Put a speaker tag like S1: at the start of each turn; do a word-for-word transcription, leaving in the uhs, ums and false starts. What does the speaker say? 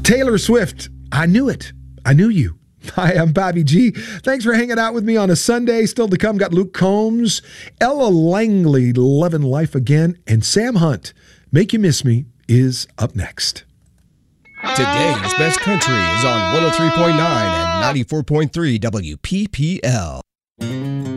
S1: Taylor Swift, I knew it. I knew you. Hi, I'm Bobby G. Thanks for hanging out with me on a Sunday. Still to come, got Luke Combs, Ella Langley, Lovin' Life Again, and Sam Hunt, Make You Miss Me, is up next.
S2: Today's Best Country is on one oh three point nine and ninety-four point three W P P L.